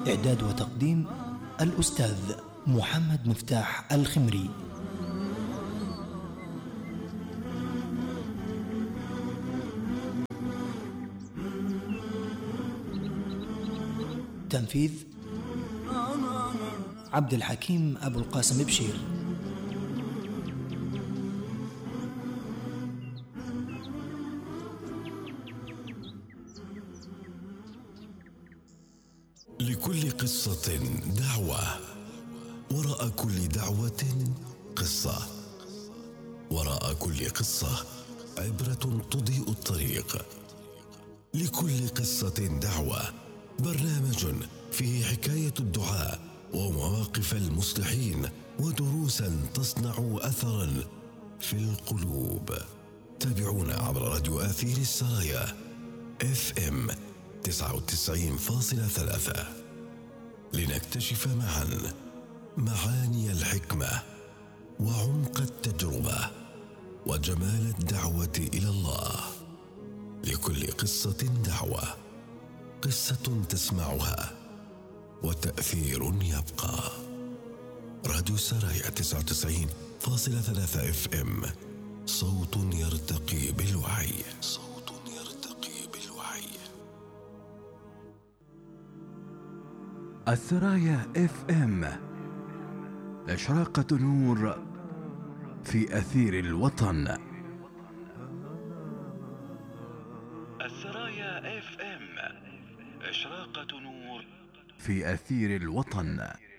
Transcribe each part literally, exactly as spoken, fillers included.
إعداد وتقديم الأستاذ محمد مفتاح الخمري. تنفيذ عبد الحكيم أبو القاسم بشير. لكل قصة دعوة، وراء كل دعوة قصة، وراء كل قصة عبرة تضيء الطريق. لكل قصة دعوة، برنامج فيه حكاية الدعاء ومواقف المصلحين ودروسا تصنع أثرا في القلوب. تابعونا عبر راديو آثير السرايا اف ام تسعة وتسعين فاصلة ثلاثة لنكتشف معا معاني الحكمة وعمق التجربة وجمال الدعوة إلى الله. لكل قصة دعوة، قصة تسمعها وتأثير يبقى. راديو السرايا تسعة وتسعين فاصلة ثلاثة اف ام، صوت يرتقي بالوعي. صوت يرتقي بالوعي. السرايا اف ام، إشراقة نور في أثير الوطن. السرايا اف ام، إشراقة نور في أثير الوطن.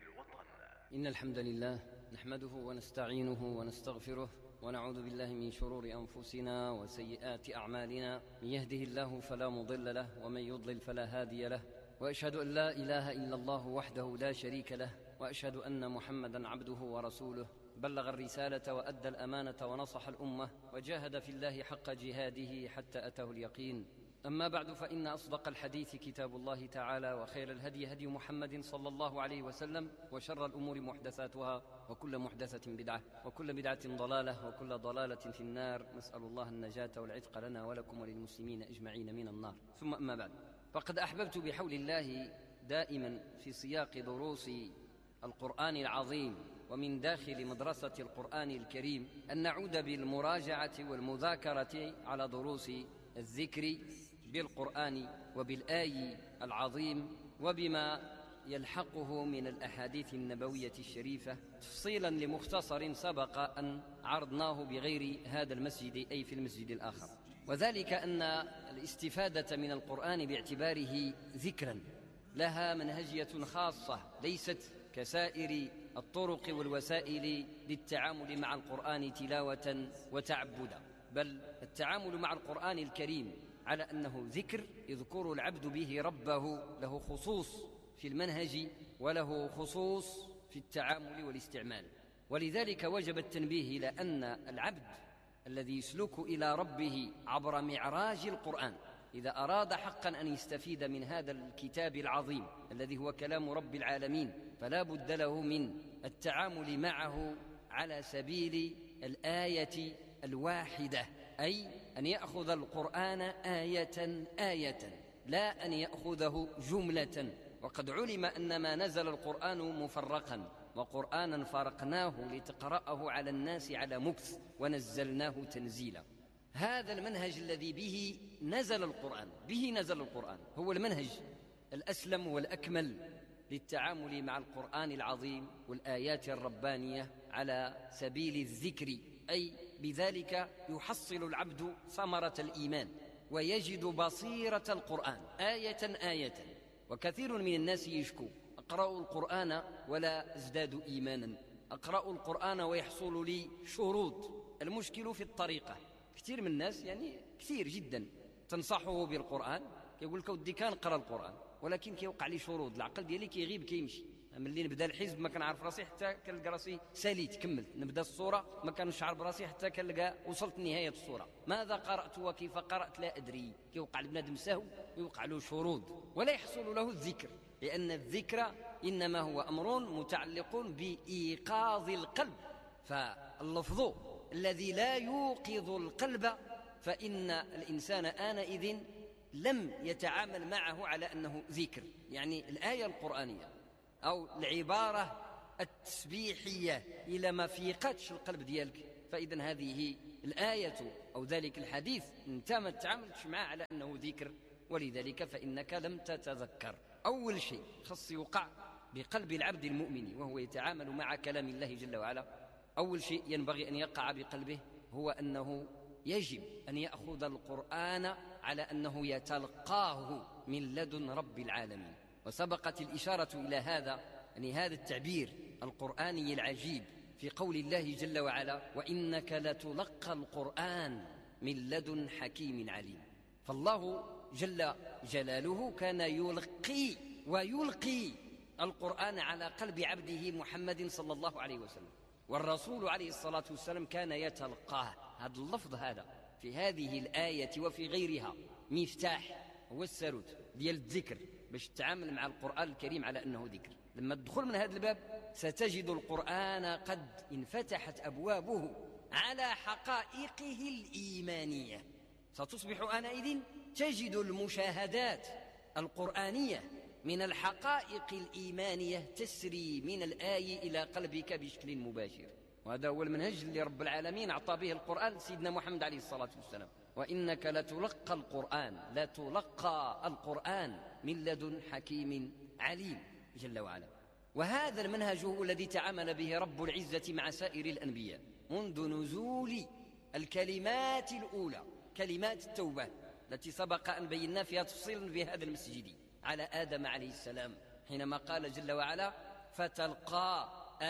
إن الحمد لله نحمده ونستعينه ونستغفره ونعوذ بالله من شرور أنفسنا وسيئات أعمالنا. من يهده الله فلا مضل له ومن يضلل فلا هادي له، وأشهد أن لا إله إلا الله وحده لا شريك له، وأشهد أن محمدا عبده ورسوله. بلغ الرسالة وأدى الأمانة ونصح الأمة وجاهد في الله حق جهاده حتى أتاه اليقين. أما بعد، فإن أصدق الحديث كتاب الله تعالى، وخير الهدي هدي محمد صلى الله عليه وسلم، وشر الأمور محدثاتها، وكل محدثة بدعة، وكل بدعة ضلالة، وكل ضلالة في النار. نسأل الله النجاة والعتق لنا ولكم وللمسلمين أجمعين من النار. ثم أما بعد، فقد أحببت بحول الله دائما في سياق دروس القرآن العظيم ومن داخل مدرسة القرآن الكريم أن نعود بالمراجعة والمذاكرة على دروس الذكر بالقرآن وبالآي العظيم وبما يلحقه من الأحاديث النبوية الشريفة، تفصيلا لمختصر سبق أن عرضناه بغير هذا المسجد، أي في المسجد الآخر. وذلك أن الاستفادة من القرآن باعتباره ذكرا لها منهجية خاصة، ليست كسائر الطرق والوسائل للتعامل مع القرآن تلاوة وتعبدا، بل التعامل مع القرآن الكريم على أنه ذكر يذكر العبد به ربه، له خصوص في المنهج وله خصوص في التعامل والاستعمال. ولذلك وجب التنبيه إلى أن العبد الذي يسلك إلى ربه عبر معراج القرآن، إذا أراد حقا أن يستفيد من هذا الكتاب العظيم الذي هو كلام رب العالمين، فلا بد له من التعامل معه على سبيل الآية الواحدة، أي أن يأخذ القرآن آية آية، لا أن يأخذه جملة. وقد علم أن ما نزل القرآن مفرقا، وقرآنا فرقناه لتقرأه على الناس على مكث ونزلناه تنزيلا. هذا المنهج الذي به نزل القرآن، به نزل القرآن، هو المنهج الأسلم والأكمل للتعامل مع القرآن العظيم والآيات الربانية على سبيل الذكر، أي بذلك يحصل العبد ثمرة الإيمان ويجد بصيرة القرآن آية آية. وكثير من الناس يشكو: أقرأ القرآن ولا أزداد إيمانا، أقرأ القرآن ويحصل لي شروط. المشكل في الطريقة. كثير من الناس، يعني كثير جدا، تنصحه بالقرآن يقول لك ودي كان قرأ القرآن، ولكن كيوقع لي شروط، العقل ديالي كيغيب كيمشي. ملي نبدا الحزب ما كنعرف راسي حتى كنلقى راسي ساليت كملت، نبدا الصوره ما كنشعر براسي حتى كنلقى وصلت لنهايه الصوره. ماذا قرات وكيف قرات لا ادري. كيوقع لبنادم سهو ويوقع له شرود ولا يحصل له الذكر، لان الذكر انما هو امر متعلق بايقاظ القلب. فاللفظ الذي لا يوقظ القلب فان الانسان آنئذ لم يتعامل معه على أنه ذكر، يعني الآية القرآنية أو العبارة التسبيحية إلى ما فيقتش القلب ديالك، فإذا هذه الآية أو ذلك الحديث أنت ما تعاملتش معه على أنه ذكر، ولذلك فإنك لم تتذكر. أول شيء خص يوقع بقلب العبد المؤمن وهو يتعامل مع كلام الله جل وعلا، أول شيء ينبغي أن يقع بقلبه هو أنه يجب أن يأخذ القرآن على أنه يتلقاه من لدن رب العالمين. وسبقت الإشارة إلى هذا، يعني هذا التعبير القرآني العجيب في قول الله جل وعلا: وإنك لتلقى القرآن من لدن حكيم عليم. فالله جل جلاله كان يلقي ويلقي القرآن على قلب عبده محمد صلى الله عليه وسلم، والرسول عليه الصلاة والسلام كان يتلقاه. هذا اللفظ هذا في هذه الآية وفي غيرها مفتاح، هو الساروت ديال الذكر باش تتعامل مع القرآن الكريم على أنه ذكر. لما تدخل من هذا الباب ستجد القرآن قد انفتحت أبوابه على حقائقه الإيمانية، ستصبح آنئذ تجد المشاهدات القرآنية من الحقائق الإيمانية تسري من الآية إلى قلبك بشكل مباشر. وهذا هو المنهج اللي رب العالمين أعطى به القرآن سيدنا محمد عليه الصلاة والسلام: وإنك لتلقى القرآن لتلقى القرآن من لدن حكيم عليم جل وعلا. وهذا المنهج هو الذي تعامل به رب العزة مع سائر الأنبياء منذ نزول الكلمات الأولى، كلمات التوبة التي سبق أن بينا فيها تفصيلا بهذا المسجد على آدم عليه السلام، حينما قال جل وعلا: فتلقى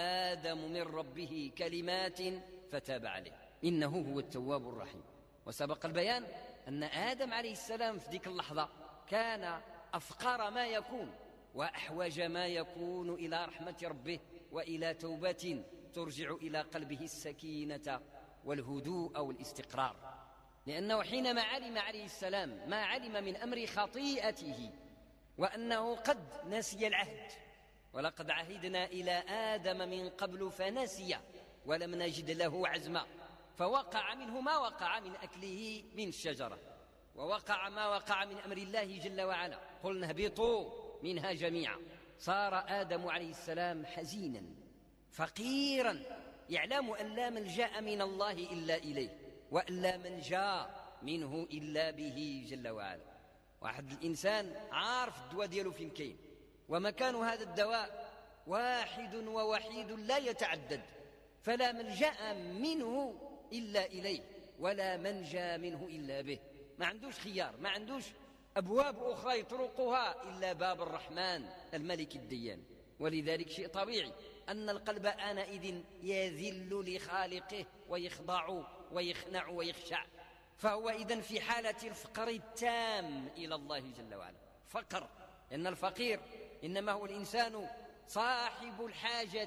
آدم من ربه كلمات فتاب عليه إنه هو التواب الرحيم. وسبق البيان أن آدم عليه السلام في ذيك اللحظة كان أفقر ما يكون وأحوج ما يكون إلى رحمة ربه وإلى توبة ترجع إلى قلبه السكينة والهدوء والاستقرار، لأنه حينما علم عليه السلام ما علم من أمر خطيئته وأنه قد نسي العهد، ولقد عهدنا إلى آدم من قبل فنسي ولم نجد له عزما، فوقع منه ما وقع من أكله من الشجرة، ووقع ما وقع من أمر الله جل وعلا: قلنا اهبطوا منها جميعا. صار آدم عليه السلام حزينا فقيرا، يعلم أن لا ملجأ من الله إلا إليه وأن لا منجا منه إلا به جل وعلا. واحد الإنسان عارف الدواء دياله فين كاين، ومكان هذا الدواء واحد ووحيد لا يتعدد، فلا ملجأ منه إلا إليه ولا منجا منه إلا به. ما عندوش خيار، ما عندوش أبواب أخرى يطرقها إلا باب الرحمن الملك الديان. ولذلك شيء طبيعي أن القلب آنئذ يذل لخالقه ويخضع ويخنع ويخشع، فهو إذن في حالة الفقر التام إلى الله جل وعلا. فقر، لأن الفقير إنما هو الإنسان صاحب الحاجة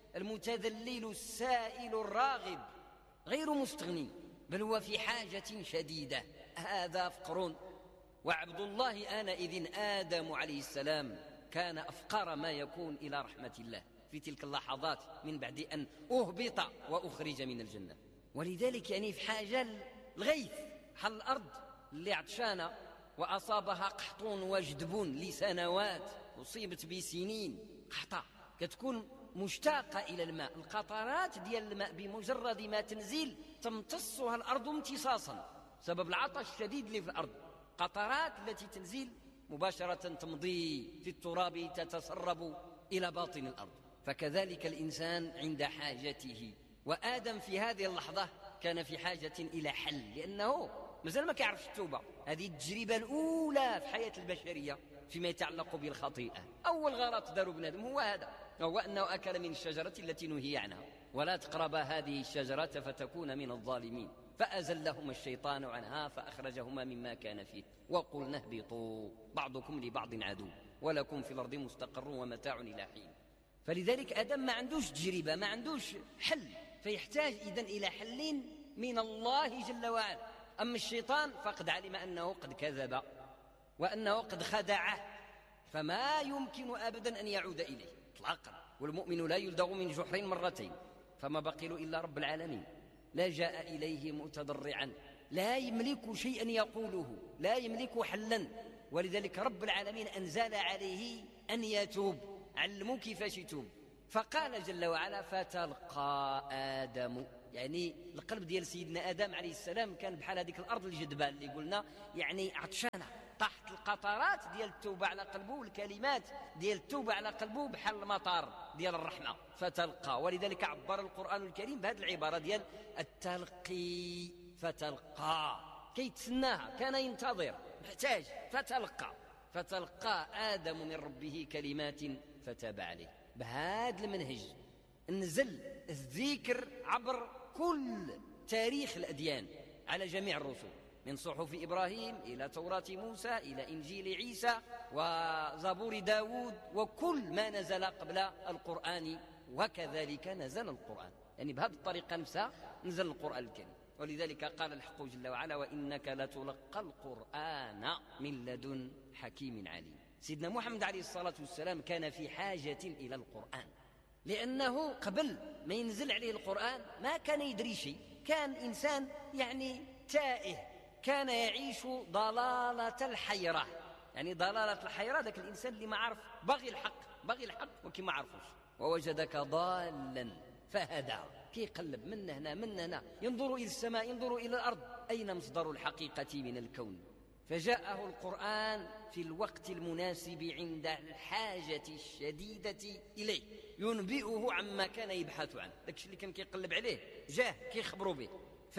المتذلل السائل الراغب غير مستغني، بل هو في حاجة شديدة، هذا فقر. وعبد الله آنئذ آدم عليه السلام كان أفقر ما يكون إلى رحمة الله في تلك اللحظات من بعد أن أهبط وأخرج من الجنة. ولذلك يعني في حاجة الغيث، حل الأرض اللي عطشانة وأصابها قحط وجدب لسنوات، أصيبت بسنين قحطة، كتكون مشتاقة إلى الماء، القطرات ديال الماء بمجرد ما تنزل تمتصها الأرض امتصاصا سبب العطش الشديد اللي في الأرض، قطرات التي تنزل مباشرة تمضي في التراب تتسرب إلى باطن الأرض. فكذلك الإنسان عند حاجته، وآدم في هذه اللحظة كان في حاجة إلى حل، لأنه مازال ما كيعرفش التوبة. هذه التجربة الأولى في حياة البشرية فيما يتعلق بالخطيئة. أول غلط داروا بنادم هو هذا، هو أنه أكل من الشجرة التي نهي عنها: ولا تقربا هذه الشجرة فتكون من الظالمين. فأزلهما الشيطان عنها فأخرجهما مما كان فيه وقلنا اهبطوا بعضكم لبعض عدو ولكم في الأرض مستقر ومتاع إلى حين. فلذلك آدم ما عندوش تجربة، ما عندوش حل، فيحتاج إذن إلى حل من الله جل وعلا. أما الشيطان فقد علم أنه قد كذب وأنه قد خدعه، فما يمكن أبدا أن يعود إليه إطلاقا. والمؤمن لا يلدغ من جحر مرتين، فما بقيل إلا رب العالمين، لا جاء إليه متضرعا، لا يملك شيئا يقوله، لا يملك حلا ولذلك رب العالمين أنزل عليه أن يتوب، علموا كيفاش يتوب. فقال جل وعلا فتلقى آدم، يعني القلب ديال سيدنا آدم عليه السلام كان بحال هذيك الأرض الجدبة اللي قلنا، يعني عطشانة، طاحت القطرات ديال التوبة على قلبه والكلمات ديال التوبة على قلبه بحال المطار ديال الرحمة فتلقى. ولذلك عبر القرآن الكريم بهذه العبارة ديال التلقي، فتلقى كيتسناها، كان ينتظر، محتاج، فتلقى. فتلقى آدم من ربه كلمات فتاب عليه. بهذا المنهج نزل الذكر عبر كل تاريخ الأديان على جميع الرسل، من صحف إبراهيم إلى توراة موسى إلى إنجيل عيسى وزبور داود، وكل ما نزل قبل القرآن وكذلك نزل القرآن، يعني بهذه الطريقة نفسها نزل القرآن الكريم. ولذلك قال الحق جل وعلا وإنك لتلقى القرآن من لدن حكيم عليم. سيدنا محمد عليه الصلاة والسلام كان في حاجة إلى القرآن، لأنه قبل ما ينزل عليه القرآن ما كان يدري شيء، كان إنسان يعني تائه، كان يعيش ضلالة الحيرة. يعني ضلالة الحيرة ذاك الإنسان اللي ما عرف، باغي الحق باغي الحق ولكن ما عرفوش. ووجدك ضالا فهدى، كيقلب من هنا من هنا، ينظر إلى السماء ينظر إلى الأرض، أين مصدر الحقيقة من الكون؟ فجاءه القرآن في الوقت المناسب عند الحاجة الشديدة إليه، ينبئه عما كان يبحث عنه، داك الشيء اللي كان كيقلب عليه جاه كيخبروا به.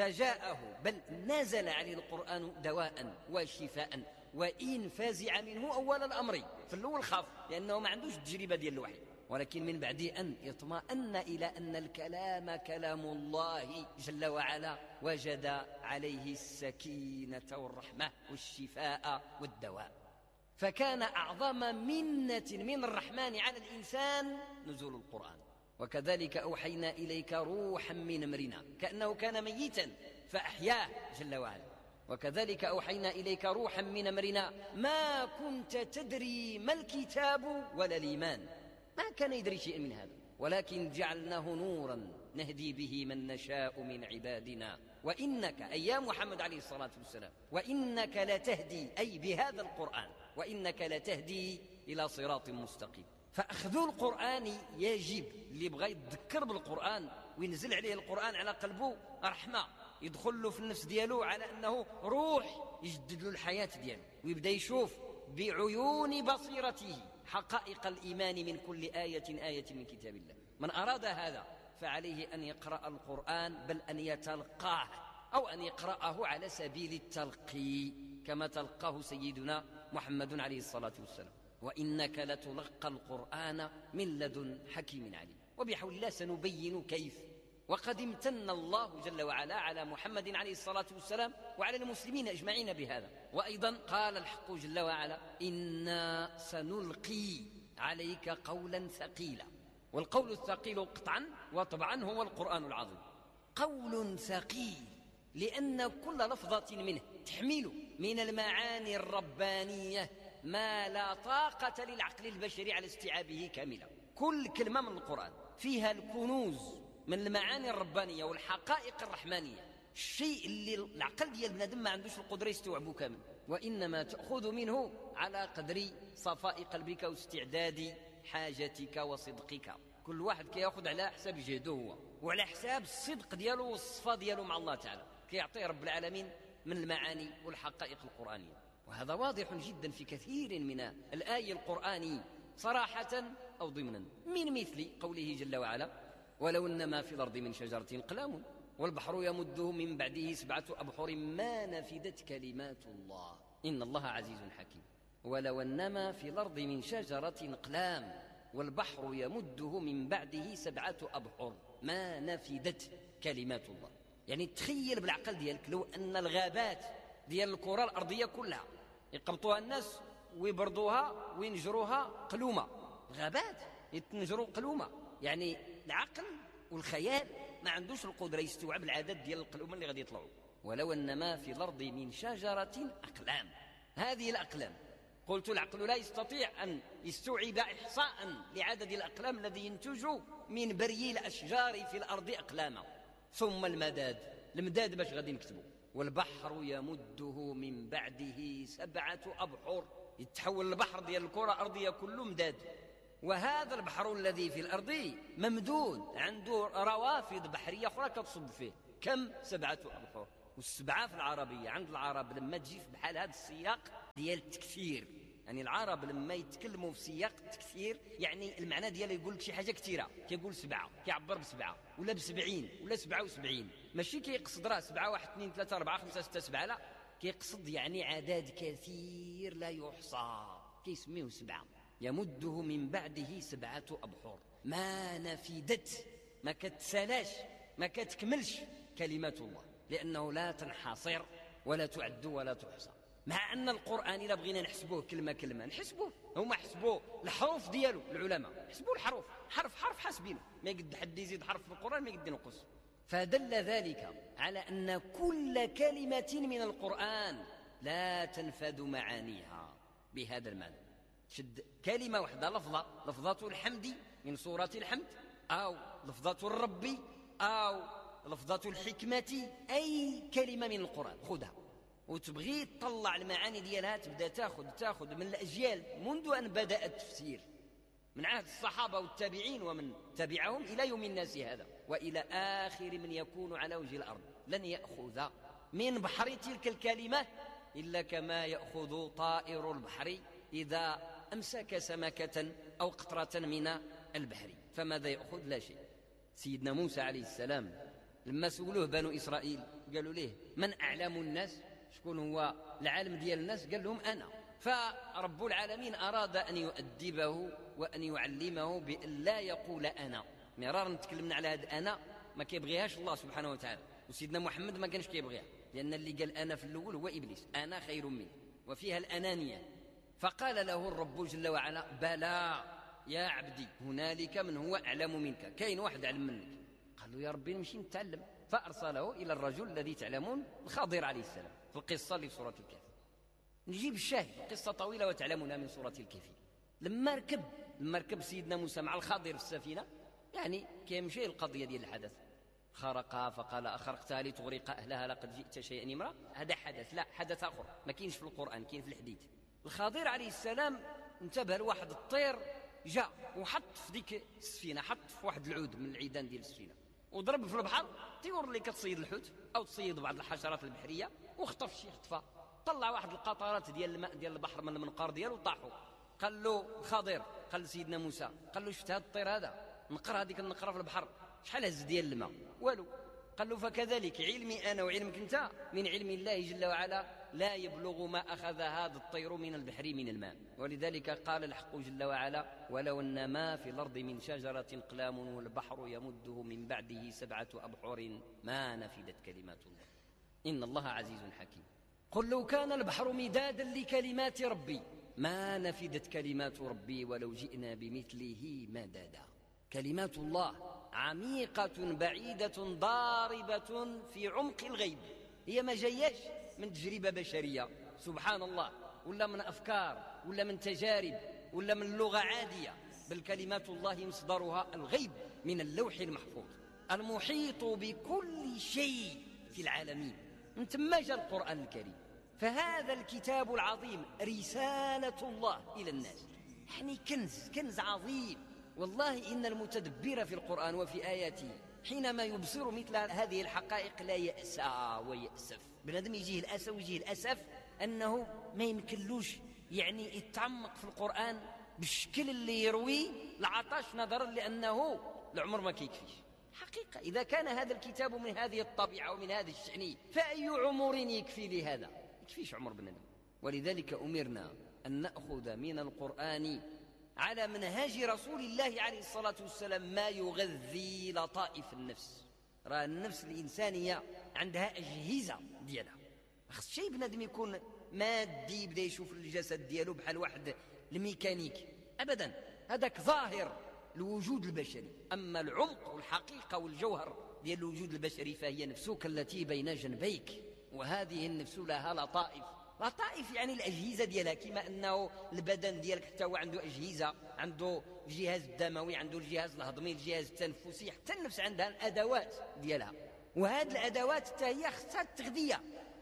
فجاءه، بل نزل عليه القرآن دواء وشفاء، وإن فازع منه أول الأمر. في الأول خاف لأنه ما عندوش التجربة ديال الوحي، ولكن من بعد أن يطمئن إلى أن الكلام كلام الله جل وعلا وجد عليه السكينة والرحمة والشفاء والدواء. فكان أعظم منة من الرحمن على الإنسان نزول القرآن. وكذلك أوحينا إليك روحا من أمرنا، كأنه كان ميتا فأحياه جل وعلا. وكذلك أوحينا إليك روحا من أمرنا ما كنت تدري ما الكتاب ولا الإيمان، ما كان يدري شيئا من هذا، ولكن جعلناه نورا نهدي به من نشاء من عبادنا وإنك، أي يا محمد عليه الصلاة والسلام، وإنك لتهدي، أي بهذا القرآن، وإنك لتهدي إلى صراط مستقيم. فأخذ القرآن يجب، اللي بغى يتذكر بالقرآن وينزل عليه القرآن على قلبه رحمة، يدخل له في النفس دياله على أنه روح يجدد له الحياة دياله، ويبدأ يشوف بعيون بصيرته حقائق الإيمان من كل آية آية من كتاب الله. من أراد هذا فعليه أن يقرأ القرآن، بل أن يتلقاه أو أن يقرأه على سبيل التلقي كما تلقاه سيدنا محمد عليه الصلاة والسلام. وإنك لتلقى القرآن من لدن حكيم عليم. وبحول الله سنبين كيف. وقد امتن الله جل وعلا على محمد عليه الصلاة والسلام وعلى المسلمين أجمعين بهذا. وأيضا قال الحق جل وعلا إنا سنلقي عليك قولا ثقيلا. والقول الثقيل قطعا وطبعا هو القرآن العظيم. قول ثقيل لأن كل لفظة منه تحمل من المعاني الربانية ما لا طاقة للعقل البشري على استيعابه كاملا. كل كلمة من القرآن فيها الكنوز من المعاني الربانية والحقائق الرحمانية، الشيء اللي العقل ديال بنادم ما عندوش القدرة يستوعبه كامل، وإنما تأخذ منه على قدر صفاء قلبك واستعداد حاجتك وصدقك. كل واحد كيأخذ على حساب جهده هو وعلى حساب الصدق دياله والصفاء دياله مع الله تعالى، كيعطيه رب العالمين من المعاني والحقائق القرآنية. وهذا واضح جدا في كثير من الآية القرآنية صراحة أو ضمنا، من مثل قوله جل وعلا ولو أن ما في الأرض من شجرة أقلام والبحر يمده من بعده سبعة أبحر ما نفدت كلمات الله إن الله عزيز حكيم. ولو أن ما في الأرض من شجرة أقلام والبحر يمده من بعده سبعة أبحر ما نفدت كلمات الله. يعني تخيل بالعقل ديالك لو أن الغابات ديال الكرة الأرضية كلها يقبطوها الناس ويبردوها وينجروها قلومة، الغابات يتنجروا قلومة، يعني العقل والخيال ما عندوش القدرة يستوعب العدد ديال القلومة اللي غادي يطلعوا. ولو أن ما في الأرض من شجرة أقلام، هذه الأقلام قلت العقل لا يستطيع أن يستوعب إحصاء لعدد الأقلام الذي ينتج من بري الأشجار في الأرض أقلاما. ثم المداد، المداد باش غادي نكتبوا، والبحر يمده من بعده سبعة أبحر، يتحول البحر ديال الكرة الأرضية كله مداد. وهذا البحر الذي في الأرض ممدود، عنده روافد بحرية أخرى كتصب فيه. كم؟ سبعة أبحر. والسبعة في العربية عند العرب لما تجي في بحال هذا السياق ديال التكثير، يعني العرب لما يتكلموا في سياق التكثير يعني المعنى ديالو يقول لك شي حاجة كثيرة، كيقول سبعة، كيعبر بسبعة ولا بسبعين ولا سبعة وسبعين، ماشي كيقصد راه سبعة واحد اثنين ثلاثة أربعة خمسة ستة سبعة، لا، كيقصد يعني عدد كثير لا يحصى، كيسميه سبعة. يمده من بعده سبعة أبحر ما نفدت، ما كتسالاش ما كتكملش كلمات الله، لأنه لا تنحصر ولا تعد ولا تحصى. مع أن القرآن إذا بغينا نحسبوه كلمة كلمة نحسبوه، هما حسبوه الحروف ديالو العلماء، حسبوه الحروف حرف حرف حاسبينه، ما يقد حد يزيد حرف في القرآن ما يقد ينقص. فدل ذلك على أن كل كلمة من القرآن لا تنفذ معانيها بهذا المعنى. شد كلمة واحدة لفظة، لفظة الحمد من سورة الحمد، أو لفظة الرب، أو لفظة الحكمة، أي كلمة من القرآن خذها وتبغي تطلع المعاني ديالها، تبدأ تاخذ تاخذ من الأجيال منذ أن بدأ التفسير من عهد الصحابة والتابعين ومن تبعهم إلى يوم الناس هذا، وإلى آخر من يكون على وجه الأرض، لن يأخذ من بحر تلك الكلمة إلا كما يأخذ طائر البحر إذا أمسك سمكة أو قطرة من البحر. فماذا يأخذ؟ لا شيء. سيدنا موسى عليه السلام لما سولوه بنو إسرائيل قالوا له من أعلم الناس، شكون هو العالم ديال الناس؟ قال لهم أنا. فرب العالمين أراد أن يؤدبه وأن يعلمه بأن لا يقول أنا. مرارا تكلمنا على هذا أنا ما كيبغيهاش الله سبحانه وتعالى، وسيدنا محمد ما كانش كيبغيها، لأن اللي قال أنا في الأول هو إبليس، أنا خير منه، وفيها الأنانية. فقال له الرب جل وعلا بلى يا عبدي هنالك من هو أعلم منك، كاين واحد أعلم منك. قال له يا ربي نمشي نتعلم. فأرسله إلى الرجل الذي تعلمون الخضر عليه السلام في القصة اللي في سورة الكهف. نجيب الشاهد، قصة طويلة وتعلمونها من سورة الكهف. لما ركب لما ركب سيدنا موسى مع الخضر في السفينة، يعني كيمشي القضية ديال الحدث، خرقها فقال أخرقتها لتغرق أهلها لقد جئت شيئا إمرا. هذا حدث، لا حدث آخر ما كاينش في القرآن، كاين في الحديث. الخضر عليه السلام انتبه لواحد الطير جاء وحط في ديك السفينة، حط في واحد العود من العيدان ديال السفينة وضرب في البحر، طيور اللي كتصيد الحوت أو تصيد بعض الحشرات البحرية، وخطف شي خطفة، طلع واحد القطرات ديال الماء ديال البحر من المنقار ديالو وطاحوا. قال له الخضر، قال لسيدنا موسى، قال له شفت هذا الطير هذا نقر هذيك النقرة في البحر شحال هز ديال الماء؟ والو. قال له فكذلك علمي أنا وعلمك أنت من علم الله جل وعلا لا يبلغ ما أخذ هذا الطير من البحر من الماء. ولذلك قال الحق جل وعلا ولو أن ما في الأرض من شجرة أقلام والبحر يمده من بعده سبعة أبحر ما نفدت كلمات الله إن الله عزيز حكيم. قل لو كان البحر مدادا لكلمات ربي ما نفدت كلمات ربي ولو جئنا بمثله مددا. كلمات الله عميقة بعيدة ضاربة في عمق الغيب، هي ما جاياش من تجربة بشرية سبحان الله، ولا من أفكار، ولا من تجارب، ولا من لغة عادية، بل كلمات الله مصدرها الغيب من اللوح المحفوظ المحيط بكل شيء في العالمين. من ثم جاء القرآن الكريم. فهذا الكتاب العظيم رسالة الله إلى الناس، يعني كنز كنز عظيم. والله إن المتدبر في القرآن وفي آياته حينما يبصر مثل هذه الحقائق لا يأسى ويأسف. بنادم يجيه الأسى ويجيه الأسف أنه ما يمكنلوش يعني يتعمق في القرآن بالشكل اللي يروي العطش، نظرا لأنه العمر ما كيكفيش. حقيقة إذا كان هذا الكتاب من هذه الطبيعة ومن هذا الشأن فأي عمر يكفي لهذا؟ يكفيش عمر بنادم. ولذلك أمرنا أن نأخذ من القرآن على منهاج رسول الله عليه الصلاة والسلام ما يغذي لطائف النفس. راه النفس الإنسانية عندها أجهزة ديالها، خص شي بنادم يكون مادي يبدا يشوف الجسد ديالو بحال واحد الميكانيك أبدا، هذاك ظاهر الوجود البشري. أما العمق والحقيقة والجوهر ديال الوجود البشري فهي نفسك التي بين جنبيك، وهذه النفس لها لطائف. لطائف يعني الأجهزة ديالها، كما أنه البدن ديالك حتى هو عنده أجهزة، عنده الجهاز الدموي، عنده الجهاز الهضمي، الجهاز التنفسي، حتى النفس عندها الأدوات ديالها. وهذه الأدوات حتى هي خصها التغذية،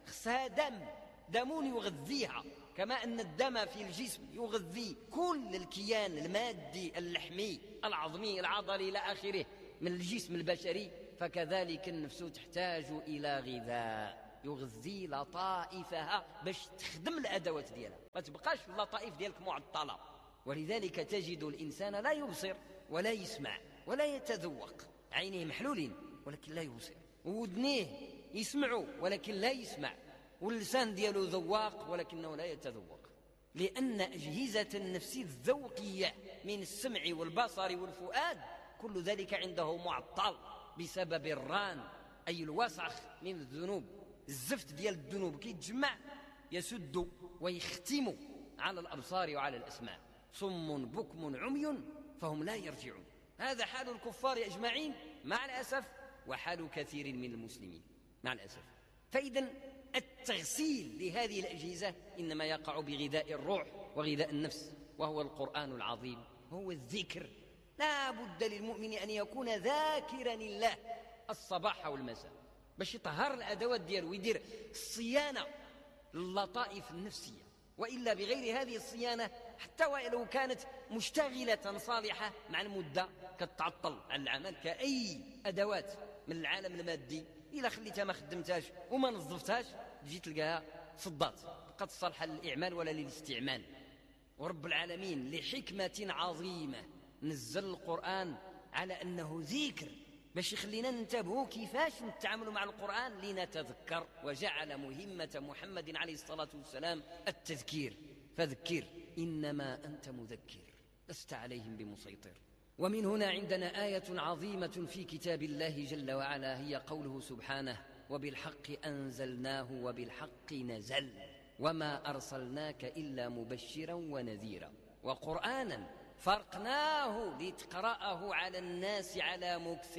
خصها دم، دم يغذيها، كما أن الدم في الجسم يغذي كل الكيان المادي اللحمي العظمي العضلي إلى آخره من الجسم البشري، فكذلك النفس تحتاج إلى غذاء يغذي لطائفها باش تخدم الأدوات ديالها، ما تبقاش اللطائف ديالك معطلة. ولذلك تجد الإنسان لا يبصر ولا يسمع ولا يتذوق، عينيه محلولين ولكن لا يبصر، وودنيه يسمعوا ولكن لا يسمع، واللسان ديالو ذواق ولكنه لا يتذوق، لأن أجهزة النفس الذوقية من السمع والبصر والفؤاد كل ذلك عنده معطل بسبب الران، أي الوسخ من الذنوب. الزفت ديال الذنوب كيتجمع يسد ويختم على الأبصار وعلى الأسماع، صم بكم عمي فهم لا يرجعون. هذا حال الكفار أجمعين مع الأسف، وحال كثير من المسلمين مع الأسف. فإذا التغسيل لهذه الأجهزة إنما يقع بغذاء الروح وغذاء النفس، وهو القرآن العظيم، هو الذكر. لا بد للمؤمن أن يكون ذاكرا لله الصباح والمساء باش يطهر الأدوات ديالو ويدير الصيانة للطائف النفسية، وإلا بغير هذه الصيانة حتى ولو كانت مشتغلة صالحة مع المدة كتعطل عن العمل كأي أدوات من العالم المادي. إلا خليتها ما خدمتهاش وما نظفتهاش تجي تلقاها صدات، بقات صالحة للإعمال ولا للاستعمال. ورب العالمين لحكمة عظيمة نزل القرآن على أنه ذكر باش يخلينا ننتبهوا كيفاش نتعاملوا مع القرآن لنتذكر، وجعل مهمة محمد عليه الصلاة والسلام التذكير، فذكر إنما أنت مذكر لست عليهم بمسيطر. ومن هنا عندنا آية عظيمة في كتاب الله جل وعلا، هي قوله سبحانه: وبالحق أنزلناه وبالحق نزل وما أرسلناك إلا مبشرا ونذيرا وقرآنا فرقناه لتقرأه على الناس على مكث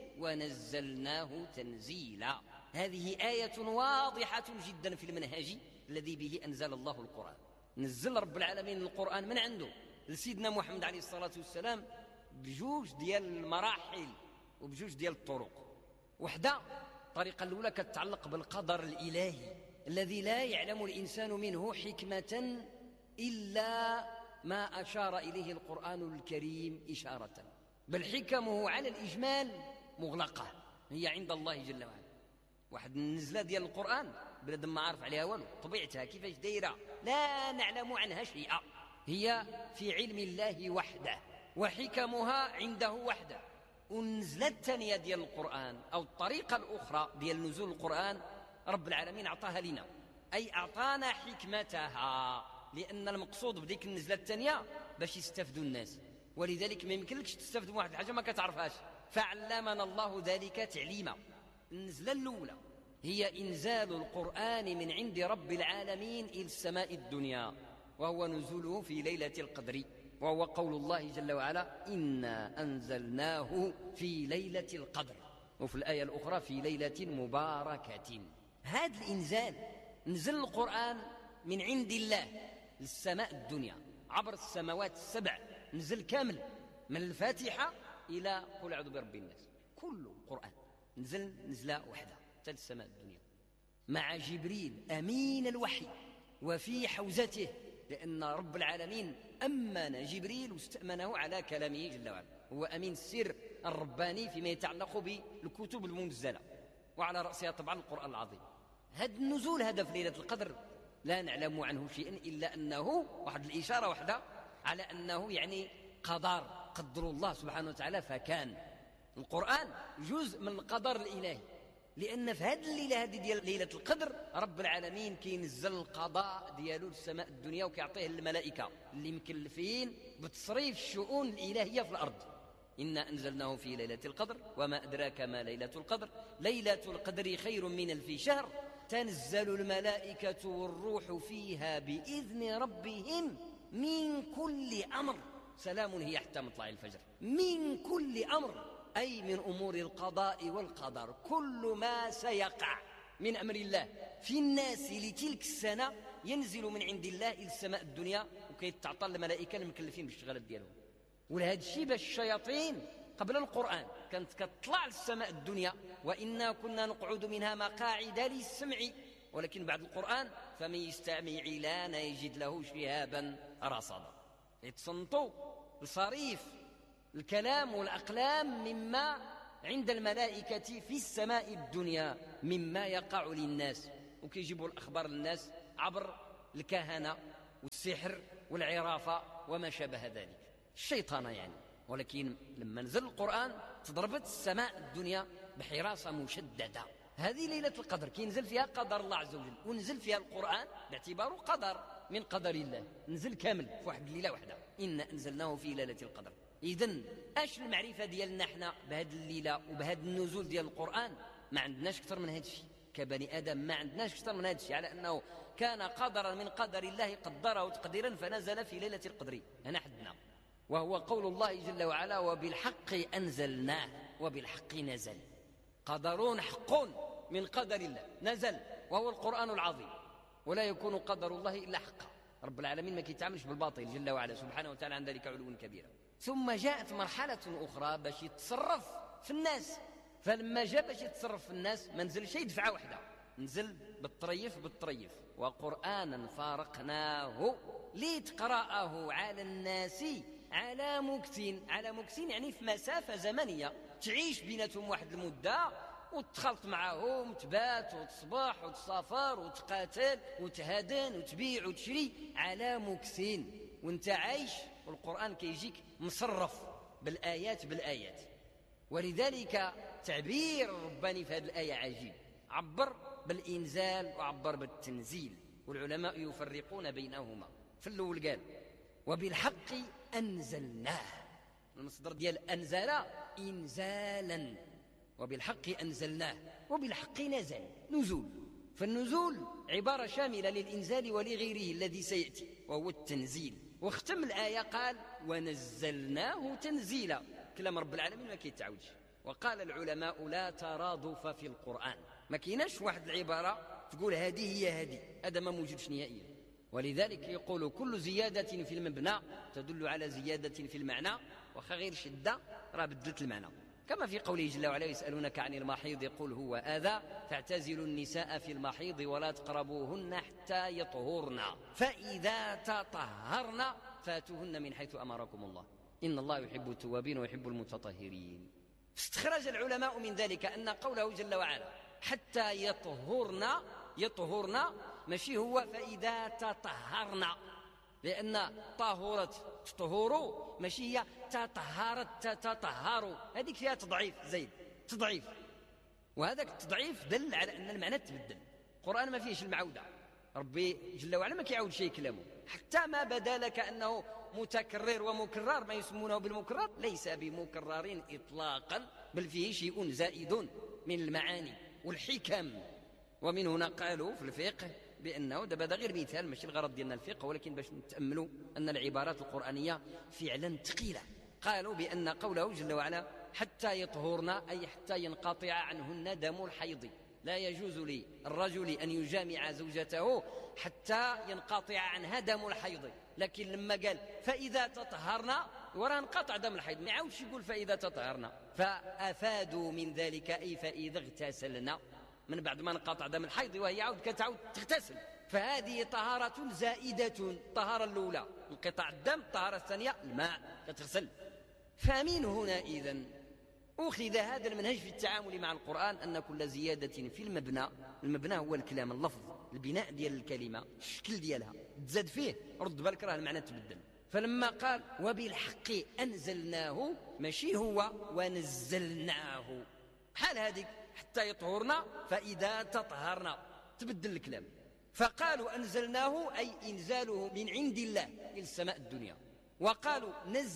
ونزلناه تنزيلا. هذه آية واضحة جدا في المنهج الذي به أنزل الله القرآن. نزل رب العالمين القرآن من عنده لسيدنا محمد عليه الصلاة والسلام بجوج ديال المراحل وبجوج ديال الطرق. وحدة الطريقة الأولى كتتعلق بالقدر الإلهي الذي لا يعلم الإنسان منه حكمة إلا ما أشار إليه القرآن الكريم إشارة، بل حكمه على الإجمال مغلقة، هي عند الله جل وعلا. واحد النزلة ديال القرآن بلاد ما عارف عليها والو، طبيعتها كيفاش دايرة لا نعلم عنها شيئا، هي في علم الله وحده وحكمها عنده وحده. والنزلة الثانية ديال القرآن أو الطريقة الأخرى ديال نزول القرآن رب العالمين أعطاها لنا، أي أعطانا حكمتها، لأن المقصود بديك النزلة الثانية باش يستفدوا الناس، ولذلك ما يمكنلكش تستفد من واحد الحاجة ما كتعرفهاش، فعلمنا الله ذلك تعليما. النزلة الأولى هي إنزال القرآن من عند رب العالمين إلى السماء الدنيا، وهو نزوله في ليلة القدر، وهو قول الله جل وعلا: إنا أنزلناه في ليلة القدر، وفي الآية الأخرى في ليلة مباركة. هذا الإنزال نزل القرآن من عند الله للسماء الدنيا عبر السماوات السبع، نزل كامل من الفاتحة إلى قل أعوذ برب الناس، كل القرآن نزل نزلة واحدة حتى السماء الدنيا مع جبريل أمين الوحي وفي حوزته، لأن رب العالمين أمن جبريل واستأمنه على كلامه جل وعلا، هو أمين السر الرباني فيما يتعلق بالكتب المنزلة، وعلى رأسها طبعا القرآن العظيم. هذا النزول هذا في ليلة القدر لا نعلم عنه شيئا إلا أنه واحد الإشارة واحدة على أنه يعني قدر قدر الله سبحانه وتعالى، فكان القرآن جزء من القدر الإلهي، لأن في هذه الليلة هذه ديال ليلة القدر رب العالمين كينزل القضاء ديالو للسماء الدنيا وكيعطيه للملائكة اللي مكلفين بتصريف الشؤون الإلهية في الأرض. إنا أنزلناه في ليلة القدر وما أدراك ما ليلة القدر ليلة القدر خير من ألف شهر تنزل الملائكة والروح فيها بإذن ربهم من كل أمر سلام هي حتى مطلع الفجر. من كل أمر أي من أمور القضاء والقدر، كل ما سيقع من أمر الله في الناس لتلك السنة ينزل من عند الله إلى السماء الدنيا، وكيتعطى الملائكة المكلفين بالشغلات ديالهم. ولهذا الشيء باش الشياطين قبل القرآن كانت كتطلع للسماء الدنيا، وإنا كنا نقعد منها مقاعد للسمع ولكن بعد القرآن فمن يستمع إلينا يجد له شهابا رصدا. يتصنطوا لصريف الكلام والأقلام مما عند الملائكة في السماء الدنيا مما يقع للناس، وكيجيبوا الأخبار للناس عبر الكهنة والسحر والعرافة وما شابه ذلك، الشيطان يعني. ولكن لما نزل القرآن تضربت السماء الدنيا بحراسة مشددة. هذه ليلة القدر كينزل فيها قدر الله عز وجل، ونزل فيها القرآن باعتباره قدر من قدر الله، نزل كامل في واحد الليلة واحدة، إنا أنزلناه في ليلة القدر. إذن اش المعرفة ديالنا احنا بهذه الليلة وبهذا النزول ديال القرآن؟ ما عندناش أكثر من هذا الشيء كبني آدم، ما عندناش أكثر من هذا الشيء، على أنه كان قدرا من قدر الله قدره تقديرا فنزل في ليلة القدر. هنا حدنا، وهو قول الله جل وعلا وبالحق أنزلناه وبالحق نزل. قدر حق من قدر الله نزل وهو القرآن العظيم، ولا يكون قدر الله إلا حقا. رب العالمين ما كيتعاملش بالباطل جل وعلا سبحانه وتعالى، عن ذلك علو كبيرا. ثم جاءت مرحلة أخرى باش يتصرف في الناس، فلما جاء باش يتصرف في الناس ما نزل شيء دفعة واحدة، نزل بالطريف بالطريف. وقرآنا فارقناه لتقرأه على الناس على مكثين. على مكثين يعني في مسافة زمنية تعيش بيناتهم واحد المدة، وتخلط معهم، تبات وتصبح وتسافر وتقاتل وتهادن وتبيع وتشري على مكثين، وانت عايش والقرآن كيجيك مصرف بالآيات بالآيات. ولذلك تعبير الرباني في هذه الآية عجيب، عبر بالإنزال وعبر بالتنزيل، والعلماء يفرقون بينهما. في الأول قال وبالحق أنزلناه، المصدر ديال أنزل إنزالا، وبالحق أنزلناه وبالحق نزل نزول. فالنزول عبارة شاملة للإنزال ولغيره الذي سيأتي وهو التنزيل. واختم الآية قال ونزلناه تنزيلا، كلام رب العالمين ما كيتعودش. وقال العلماء لا ترادف في القرآن، ما كيناش واحد العبارة تقول هذه هي هذه، هذا ما موجودش نهائيا. ولذلك يقول كل زيادة في المبنى تدل على زيادة في المعنى، وخا غير شدة راه بدلت المعنى. كما في قوله جل وعلا يسألونك عن المحيض قل هو آذى فاعتزلوا النساء في المحيض ولا تقربوهن حتى يطهرن فإذا تطهرن فاتوهن من حيث أمركم الله إن الله يحب التوابين ويحب المتطهرين. استخرج العلماء من ذلك أن قوله جل وعلا حتى يطهرن يطهرن ماشي هو فإذا تطهرن، لأن طهورت تطهروا ماشي هي تطهرت تتطهروا، هذيك فيها تضعيف زيد تضعيف، وهذاك التضعيف دل على أن المعنى تبدل. القرآن ما فيهش المعودة، ربي جل وعلا ما كيعود شيء كلامه، حتى ما بدا لك أنه متكرر ومكرر ما يسمونه بالمكرر ليس بمكرر إطلاقا، بل فيه شيء زائد من المعاني والحكم. ومن هنا قالوا في الفقه بأنه دابا هذا غير مثال ماشي الغرض ديالنا الفقه، ولكن باش نتأملوا أن العبارات القرآنية فعلا ثقيلة. قالوا بأن قوله جل وعلا حتى يطهرن أي حتى ينقطع عنهن دم الحيض، لا يجوز للرجل أن يجامع زوجته حتى ينقطع عنها دم الحيض، لكن لما قال فإذا تطهرن ورا انقطع دم الحيض ما يعاودش يقول فإذا تطهرن، فأفادوا من ذلك أي فإذا اغتسلنا من بعد ما انقطع دم الحيض وهي عود كتعود تغتسل، فهذه طهارة زائدة. الطهارة الأولى انقطاع الدم، الطهارة الثانية الماء كتغسل. فمن هنا إذن أخذ هذا المنهج في التعامل مع القرآن أن كل زيادة في المبنى، المبنى هو الكلام اللفظ البناء ديال الكلمة الشكل ديالها تزاد فيه رد بالك راه المعنى تبدل. فلما قال وبالحق أنزلناه ماشي هو ونزلناه، بحال هذيك حتى يطهرنا فإذا تطهرنا تبدل الكلام. فقالوا أنزلناه أي إنزاله من عند الله إلى السماء الدنيا، وقالوا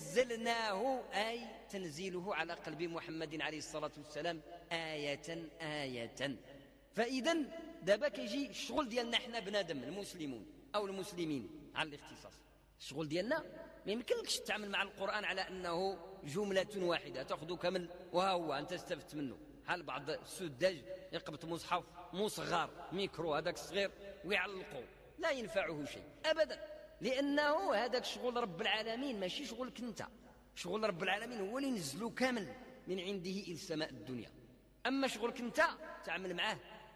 نزلناه أي تنزيله على قلب محمد عليه الصلاة والسلام آية آية. فإذا دابا كيجي الشغل ديالنا احنا بنادم المسلمون أو المسلمين على الاختصاص. الشغل ديالنا ما يمكنلكش تتعامل مع القرآن على أنه جملة واحدة تأخذ كامل وهو أنت استفدت منه، حال بعض السداج يقبط مصحف مصغر ميكرو هذاك الصغير ويعلقه لا ينفعه شيء أبدا، لأنه هذاك شغل رب العالمين ماشي شغلك انت. شغل رب العالمين هو اللي نزلو كامل من عنده إلى السماء الدنيا. أما شغلك انت تعمل معاه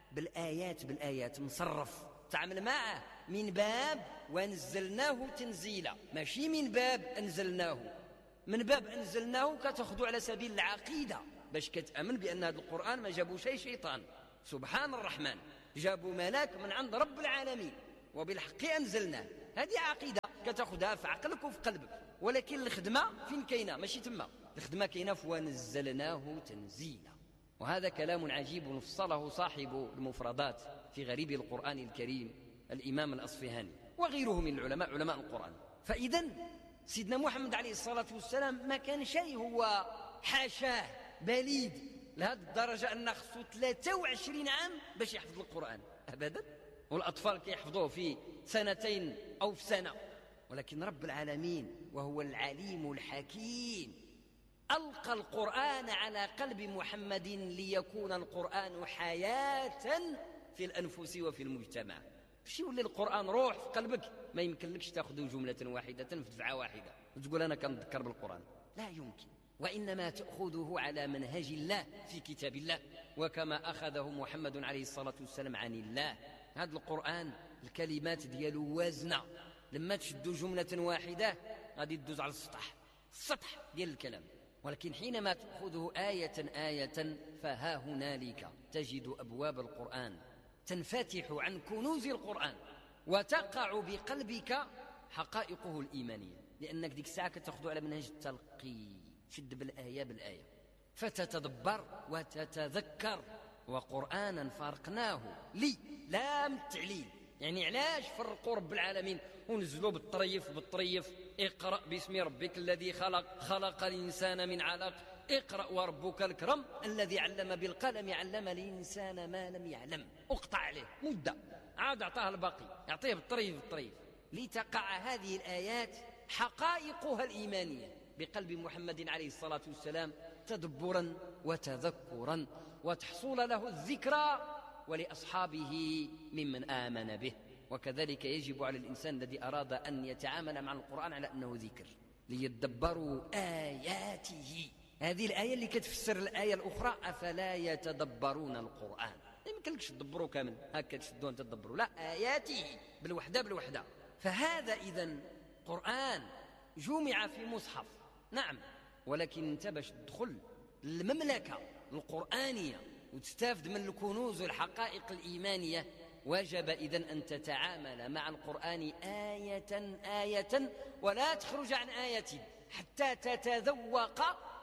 بالآيات بالآيات مصرف، تعامل معه من باب ونزلناه تنزيلا، ماشي من باب أنزلناه. من باب أنزلناه كتاخذوا على سبيل العقيدة، باش كتأمن بأن هذا القرآن ما جابوا شيء شيطان، سبحان الرحمن، جابوا ملاك من عند رب العالمين وبالحق أنزلناه. هذه عقيدة كتاخذها في عقلك وفي قلبك، ولكن الخدمة فين كاينة؟ ماشي تما، الخدمة كاينة في ونزلناه تنزيلا. وهذا كلام عجيب فصله صاحب المفردات في غريب القرآن الكريم الإمام الأصفهاني وغيره من العلماء علماء القرآن. فإذا سيدنا محمد عليه الصلاة والسلام ما كان شيء هو حاشاه بليد لهذه الدرجة أن خصو ثلاثة وعشرين عام باش يحفظ القرآن أبدا، والأطفال كيحفظوه في سنتين أو في سنة. ولكن رب العالمين وهو العليم الحكيم ألقى القرآن على قلب محمد ليكون القرآن حياة في الأنفس وفي المجتمع. باش يولي القرآن روح في قلبك، ما يمكنلكش تأخذ جملة واحدة في دفعة واحدة وتقول أنا كنذكر بالقرآن، لا يمكن، وإنما تأخذه على منهج الله في كتاب الله، وكما أخذه محمد عليه الصلاة والسلام عن الله. هذا القرآن الكلمات ديالو وازنة، لما تشدوا جملة واحدة غادي تدوز على السطح السطح ديال الكلام. ولكن حينما تأخذه آية آية فها هنالك تجد أبواب القرآن تنفتح عن كنوز القرآن وتقع بقلبك حقائقه الإيمانية، لأنك ديك الساعة كتأخذه على منهج التلقي، شد بالآية بالآية فتتدبر وتتذكر. وقرآنا فرقناه لي لام التعليل، يعني علاش فرقوا رب العالمين ونزلوا بالطريف بالطريف؟ اقرأ باسم ربك الذي خلق، خلق الإنسان من علق، اقرأ وربك الكرم الذي علم بالقلم، علم الإنسان ما لم يعلم. اقطع عليه مدة، عاد أعطاه الباقي، يعطيه بالطريف بالطريف، لتقع هذه الآيات حقائقها الإيمانية بقلب محمد عليه الصلاة والسلام تدبرا وتذكرا، وتحصل له الذكرى ولأصحابه ممن آمن به. وكذلك يجب على الإنسان الذي أراد أن يتعامل مع القرآن على أنه ذكر، ليتدبروا آياته. هذه الآية اللي كتفسر الآية الأخرى، أفلا يتدبرون القرآن؟ ما يمكنلكش تدبروا كامل هكا تشدون تدبروا، لا، آياته بالوحدة بالوحدة. فهذا إذن قرآن جمع في مصحف، نعم، ولكن انت باش تدخل المملكة القرآنية وتستافد من الكنوز والحقائق الإيمانية، وجب إذن أن تتعامل مع القرآن آية آية، ولا تخرج عن آية حتى تتذوق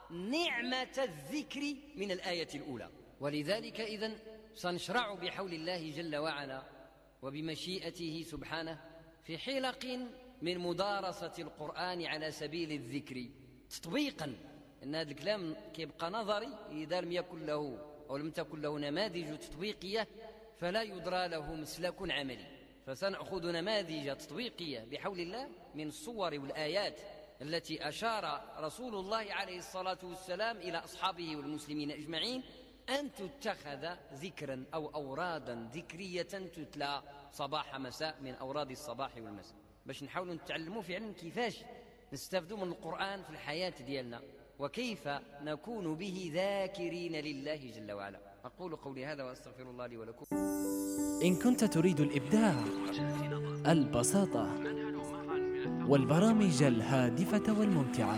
نعمة الذكر من الآية الأولى. ولذلك إذن سنشرع بحول الله جل وعلا وبمشيئته سبحانه في حلق من مدارسة القرآن على سبيل الذكر تطبيقا. أن هذا الكلام كيبقى نظري إذا لم يكن له أو لم تكن له نماذج تطبيقية فلا يدرى له مسلك عملي. فسنأخذ نماذج تطبيقية بحول الله من الصور والآيات التي أشار رسول الله عليه الصلاة والسلام إلى أصحابه والمسلمين أجمعين أن تتخذ ذكرا أو أورادا ذكرية تتلى صباح مساء من أوراد الصباح والمساء، باش نحاول نتعلموا فعلا كيفاش نستفدوا من القرآن في الحياة ديالنا وكيف نكون به ذاكرين لله جل وعلا. أقول قولي هذا وأستغفر الله لي ولكم. إن كنت تريد الإبداع، البساطة، والبرامج الهادفة والممتعة،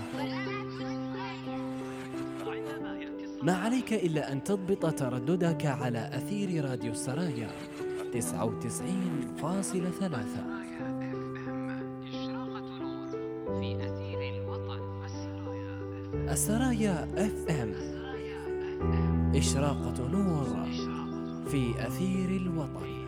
ما عليك إلا أن تضبط ترددك على أثير راديو السرايا تسعة وتسعين فاصلة ثلاثة. السرايا اف ام، إشراقة نور في أثير الوطن.